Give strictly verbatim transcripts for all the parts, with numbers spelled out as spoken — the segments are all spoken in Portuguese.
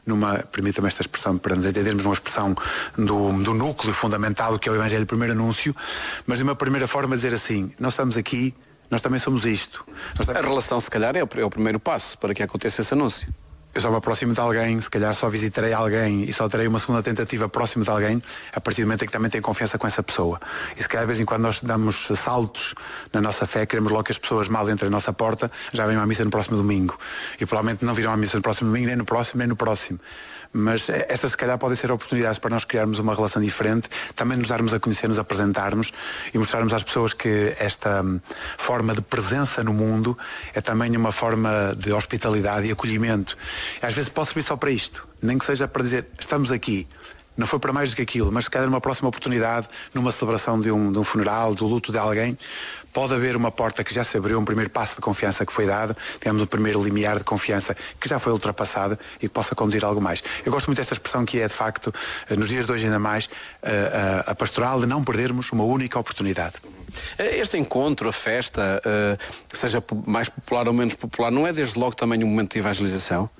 numa, permita-me esta expressão, para nos entendermos, uma expressão do, do núcleo fundamental, que é o Evangelho, o primeiro anúncio, mas de uma primeira forma dizer assim, nós estamos aqui, nós também somos isto. Nós estamos... A relação, se calhar, é o, é o primeiro passo para que aconteça esse anúncio. Eu só me aproximo de alguém, se calhar só visitarei alguém e só terei uma segunda tentativa próximo de alguém a partir do momento em que também tenho confiança com essa pessoa. E se calhar de vez em quando nós damos saltos na nossa fé, queremos logo que as pessoas mal entrem à nossa porta, já venham à missa no próximo domingo. E provavelmente não virão à missa no próximo domingo, nem no próximo, nem no próximo. Mas estas se calhar podem ser oportunidades para nós criarmos uma relação diferente, também nos darmos a conhecer, nos apresentarmos e mostrarmos às pessoas que esta hum, forma de presença no mundo é também uma forma de hospitalidade e acolhimento. E às vezes pode servir só para isto, nem que seja para dizer, estamos aqui. Não foi para mais do que aquilo, mas se calhar numa próxima oportunidade, numa celebração de um, de um funeral, do luto de alguém, pode haver uma porta que já se abriu, um primeiro passo de confiança que foi dado, temos o primeiro limiar de confiança que já foi ultrapassado e que possa conduzir a algo mais. Eu gosto muito desta expressão que é, de facto, nos dias de hoje ainda mais, a, a, a pastoral de não perdermos uma única oportunidade. Este encontro, a festa, seja mais popular ou menos popular, não é desde logo também um momento de evangelização?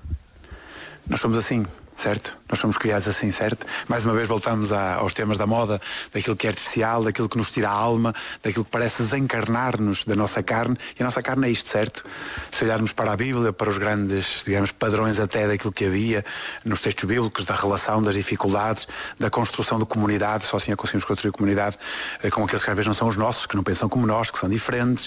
Nós somos assim. Certo? Nós somos criados assim, certo? Mais uma vez voltamos a, aos temas da moda, daquilo que é artificial, daquilo que nos tira a alma, daquilo que parece desencarnar-nos da nossa carne, e a nossa carne é isto, certo? Se olharmos para a Bíblia, para os grandes, digamos, padrões até daquilo que havia nos textos bíblicos, da relação, das dificuldades, da construção de comunidade, só assim é que conseguimos construir comunidade com aqueles que às vezes não são os nossos, que não pensam como nós, que são diferentes,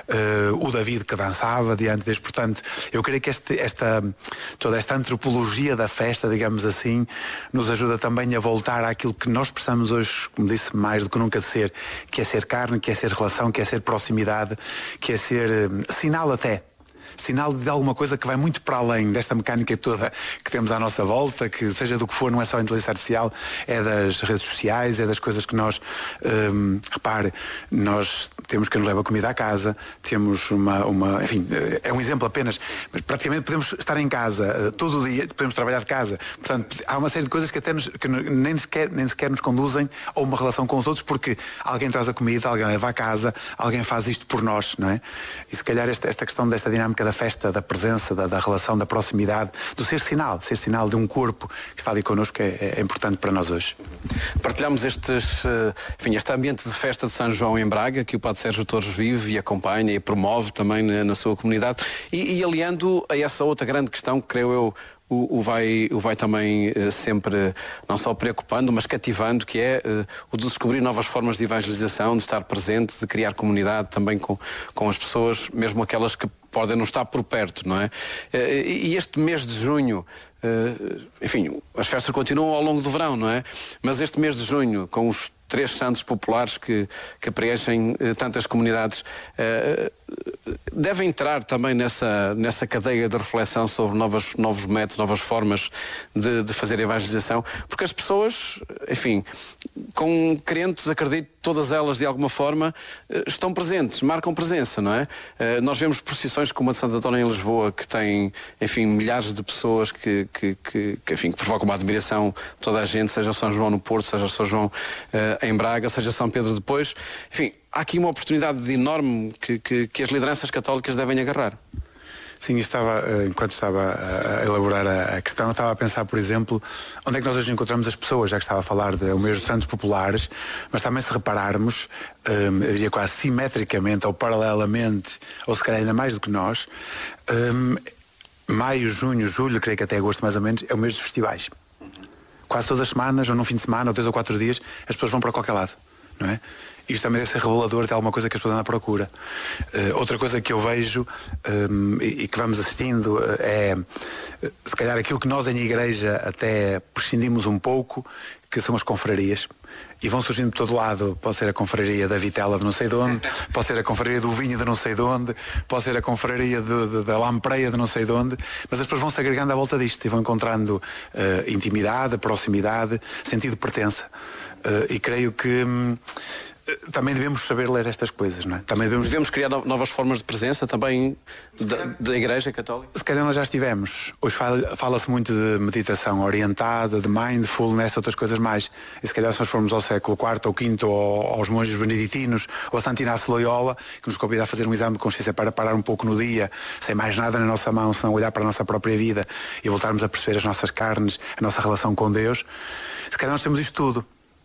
uh, o David que dançava diante deles. Portanto, eu creio que este, esta, toda esta antropologia da festa, digamos assim, nos ajuda também a voltar àquilo que nós precisamos hoje, como disse, mais do que nunca de ser, que é ser carne, que é ser relação, que é ser proximidade, que é ser uh, sinal até. Sinal de alguma coisa que vai muito para além desta mecânica toda que temos à nossa volta, que seja do que for, não é só a inteligência artificial, é das redes sociais, é das coisas que nós, hum, repare, nós temos quem nos leva comida à casa, temos uma, uma, enfim, é um exemplo apenas, mas praticamente podemos estar em casa todo o dia, podemos trabalhar de casa, portanto, há uma série de coisas que até nos, que nem, sequer, nem sequer nos conduzem a uma relação com os outros, porque alguém traz a comida, alguém leva à casa, alguém faz isto por nós, não é? E se calhar esta, esta questão desta dinâmica da festa, da presença, da, da relação, da proximidade, do ser sinal, de ser sinal de um corpo que está ali connosco é, é importante para nós hoje. Partilhamos estes, enfim, este ambiente de festa de São João em Braga, que o Padre Sérgio Torres vive e acompanha e promove também na, na sua comunidade, e, e aliando a essa outra grande questão que creio eu O, o, vai, o vai também uh, sempre, não só preocupando, mas cativando, que é uh, o de descobrir novas formas de evangelização, de estar presente, de criar comunidade também com, com as pessoas, mesmo aquelas que podem não estar por perto, não é? Uh, e este mês de junho, uh, enfim, as festas continuam ao longo do verão, não é? Mas este mês de junho, com os três santos populares que, que preenchem uh, tantas comunidades, uh, deve entrar também nessa, nessa cadeia de reflexão sobre novas, novos métodos, novas formas de, de fazer evangelização, porque as pessoas, enfim, com crentes, acredito, todas elas de alguma forma estão presentes, marcam presença, não é? Uh, nós vemos procissões como a de Santo António em Lisboa, que tem, enfim, milhares de pessoas que, que, que, que, enfim, que provocam uma admiração de toda a gente, seja São João no Porto, seja São João uh, em Braga, seja São Pedro depois, enfim, há aqui uma oportunidade de enorme que, que, que as lideranças católicas devem agarrar. Sim, estava, enquanto estava a elaborar a questão, estava a pensar, por exemplo, onde é que nós hoje encontramos as pessoas, já que estava a falar de o mês dos santos populares, mas também se repararmos, um, eu diria quase simetricamente ou paralelamente, ou se calhar ainda mais do que nós, um, maio, junho, julho, creio que até agosto mais ou menos, é o mês dos festivais. Quase todas as semanas, ou num fim de semana, ou três ou quatro dias, as pessoas vão para qualquer lado, não é? Isto também deve ser revelador de alguma coisa que as pessoas andam à procura. Uh, outra coisa que eu vejo um, e, e que vamos assistindo uh, é, uh, se calhar, aquilo que nós em igreja até prescindimos um pouco, que são as confrarias. E vão surgindo de todo lado. Pode ser a confraria da vitela de não sei de onde, pode ser a confraria do vinho de não sei de onde, pode ser a confraria de, de, da lampreia de não sei de onde, mas as pessoas vão se agregando à volta disto e vão encontrando uh, intimidade, proximidade, sentido de pertença. Uh, e creio que... Hum, também devemos saber ler estas coisas, não é? Também devemos... devemos criar novas formas de presença também da, da Igreja Católica. Se calhar nós já estivemos. Hoje fala- fala-se muito de meditação orientada, de mindfulness, outras coisas mais. E se calhar se nós formos ao século quarto ou quinto ou aos monges beneditinos ou a Santo Inácio Loyola, que nos convida a fazer um exame de consciência para parar um pouco no dia, sem mais nada na nossa mão, senão olhar para a nossa própria vida e voltarmos a perceber as nossas carnes, a nossa relação com Deus, se calhar nós temos isto tudo.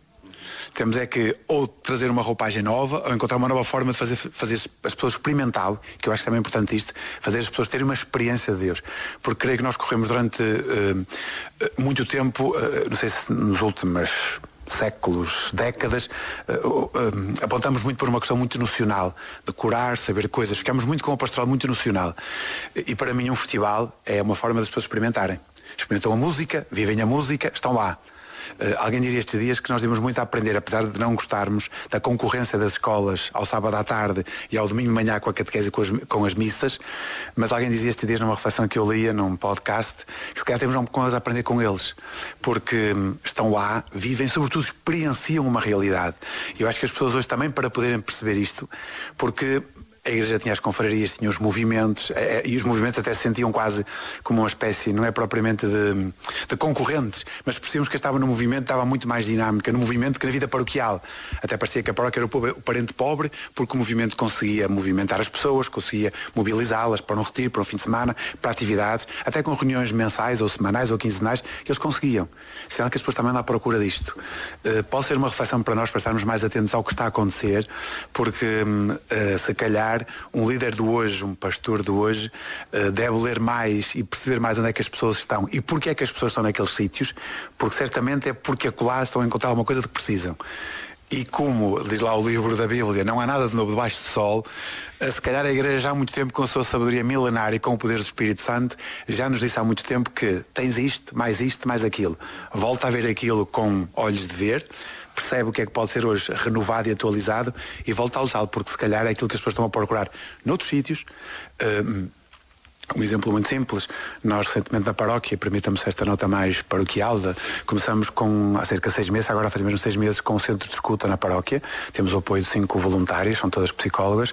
Temos é que ou trazer uma roupagem nova ou encontrar uma nova forma de fazer, fazer as pessoas experimentá-lo, que eu acho que também é importante isto, fazer as pessoas terem uma experiência de Deus. Porque creio que nós corremos durante uh, muito tempo, uh, não sei se nos últimos séculos, décadas, uh, uh, apontamos muito por uma questão muito nocional, de curar, saber coisas. Ficamos muito com uma pastoral muito nocional. E para mim um festival é uma forma das pessoas experimentarem. Experimentam a música, vivem a música, estão lá. Uh, alguém diria estes dias que nós temos muito a aprender, apesar de não gostarmos da concorrência das escolas ao sábado à tarde e ao domingo de manhã com a catequese e com as, com as missas, mas alguém dizia estes dias numa reflexão que eu lia num podcast que se calhar temos uma coisa a aprender com eles, porque hum, estão lá, vivem, sobretudo experienciam uma realidade. E eu acho que as pessoas hoje também, para poderem perceber isto, porque a Igreja tinha as confrarias, tinha os movimentos, e os movimentos até se sentiam quase como uma espécie, não é propriamente de, de concorrentes, mas percebemos que estava no movimento, estava muito mais dinâmica no movimento que na vida paroquial. Até parecia que a paróquia era o parente pobre, porque o movimento conseguia movimentar as pessoas, conseguia mobilizá-las para um retiro, para um fim de semana, para atividades, até com reuniões mensais ou semanais ou quinzenais, eles conseguiam. Sinal que as pessoas também andam à procura disto. Uh, pode ser uma reflexão para nós, para estarmos mais atentos ao que está a acontecer, porque uh, se calhar um líder do hoje, um pastor do hoje, uh, deve ler mais e perceber mais onde é que as pessoas estão e porque é que as pessoas estão naqueles sítios, porque certamente é porque acolá estão a encontrar alguma coisa de que precisam. E como diz lá o livro da Bíblia, não há nada de novo debaixo do sol, uh, se calhar a Igreja já há muito tempo, com a sua sabedoria milenária e com o poder do Espírito Santo, já nos disse há muito tempo que tens isto, mais isto, mais aquilo. Volta a ver aquilo com olhos de ver, percebe o que é que pode ser hoje renovado e atualizado e volta a usá-lo, porque se calhar é aquilo que as pessoas estão a procurar noutros sítios. Um, um exemplo muito simples, nós recentemente na paróquia, permita-me esta nota mais paroquial, de, começamos com há cerca de seis meses, agora fazemos mesmo seis meses, com um centro de escuta na paróquia, temos o apoio de cinco voluntárias, são todas psicólogas,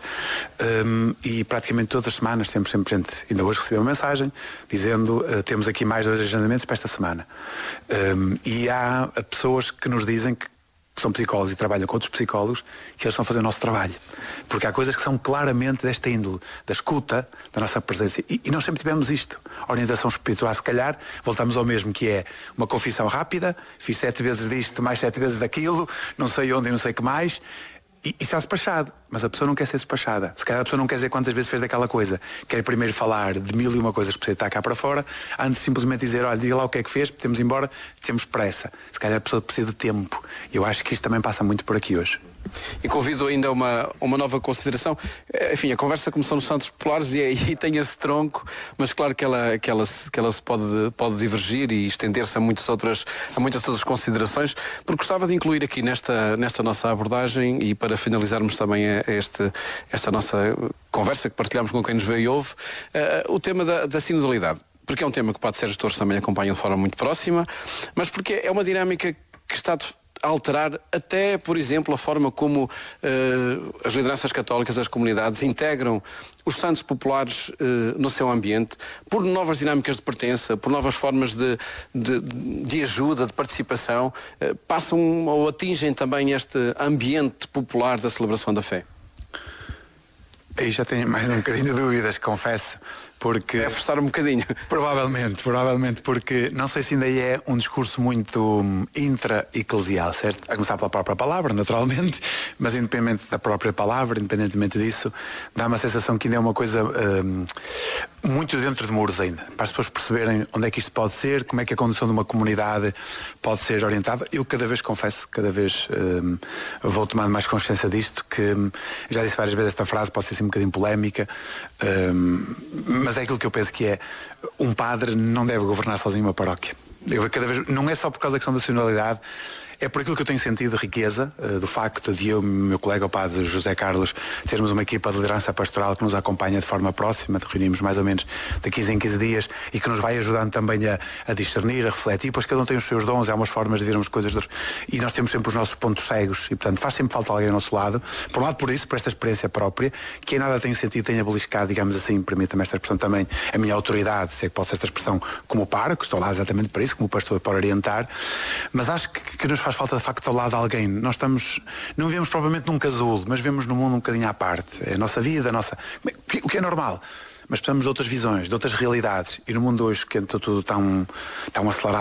um, e praticamente todas as semanas temos sempre gente, ainda hoje recebi uma mensagem dizendo, uh, temos aqui mais dois agendamentos para esta semana. Um, e há pessoas que nos dizem que que são psicólogos e trabalham com outros psicólogos, que eles estão a fazer o nosso trabalho. Porque há coisas que são claramente desta índole, da escuta, da nossa presença. E, e nós sempre tivemos isto. A orientação espiritual, se calhar, voltamos ao mesmo, que é uma confissão rápida, fiz sete vezes disto, mais sete vezes daquilo, não sei onde e não sei o que mais, e, e está despachado. Mas a pessoa não quer ser despachada. Se calhar a pessoa não quer dizer quantas vezes fez daquela coisa. Quer primeiro falar de mil e uma coisas que precisa estar cá para fora, antes de simplesmente dizer, olha, diga lá o que é que fez, temos embora, temos pressa. Se calhar a pessoa precisa de tempo. E eu acho que isto também passa muito por aqui hoje. E convido ainda uma, uma nova consideração. Enfim, a conversa começou nos Santos Populares e, e tem esse tronco, mas claro que ela, que ela, que ela se pode, pode divergir e estender-se a muitas outras, a muitas outras considerações, porque gostava de incluir aqui nesta, nesta nossa abordagem e para finalizarmos também este, esta nossa conversa que partilhamos com quem nos vê e ouve, uh, o tema da, da sinodalidade. Porque é um tema que o Padre Sérgio Torres também acompanha de forma muito próxima, mas porque é uma dinâmica que está de a alterar até, por exemplo, a forma como uh, as lideranças católicas, as comunidades integram os santos populares uh, no seu ambiente, por novas dinâmicas de pertença, por novas formas de, de, de ajuda, de participação, uh, passam ou atingem também este ambiente popular da celebração da fé. Aí já tenho mais um bocadinho de dúvidas, confesso, porque... É forçar um bocadinho. Provavelmente, provavelmente, porque não sei se ainda é um discurso muito hum, intra-eclesial, certo? A começar pela própria palavra, naturalmente, mas independente da própria palavra, independentemente disso, dá uma sensação que ainda é uma coisa hum, muito dentro de muros ainda, para as pessoas perceberem onde é que isto pode ser, como é que a condução de uma comunidade pode ser orientada. Eu cada vez confesso, cada vez hum, vou tomando mais consciência disto, que hum, já disse várias vezes esta frase, pode ser assim um bocadinho polémica, um, mas é aquilo que eu penso que é, um padre não deve governar sozinho uma paróquia. Eu, cada vez, não é só por causa da questão da nacionalidade, é por aquilo que eu tenho sentido riqueza, uh, do facto de eu e o meu colega, o padre José Carlos, termos uma equipa de liderança pastoral que nos acompanha de forma próxima, reunimos mais ou menos de quinze em quinze dias e que nos vai ajudando também a, a discernir, a refletir, pois cada um tem os seus dons, há umas formas de vermos coisas de... e nós temos sempre os nossos pontos cegos e, portanto, faz sempre falta alguém ao nosso lado, por um lado por isso, por esta experiência própria, que em nada tem sentido, tenha beliscado, digamos assim, permita-me esta expressão também, a minha autoridade, se é que posso esta expressão, como pároco, estou lá exatamente para isso, como pastor para orientar, mas acho que, que nos faz falta de facto ao lado de alguém. Nós estamos, não vivemos propriamente num casulo, mas vivemos num mundo um bocadinho à parte. É a nossa vida, a nossa... o que é normal. Mas precisamos de outras visões, de outras realidades. E no mundo hoje que é tudo tão, tão acelerado,